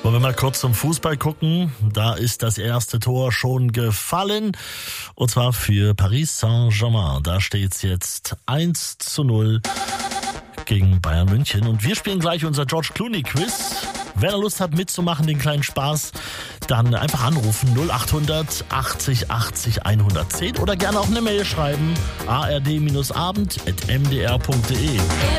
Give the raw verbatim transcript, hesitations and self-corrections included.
Wollen wir mal kurz zum Fußball gucken. Da ist das erste Tor schon gefallen. Und zwar für Paris Saint-Germain. Da steht es jetzt eins zu null gegen Bayern München. Und wir spielen gleich unser George Clooney Quiz. Wer Lust hat mitzumachen, den kleinen Spaß, dann einfach anrufen null acht hundert achtzig achtzig hundertzehn oder gerne auch eine Mail schreiben a r d abend at m d r punkt d e.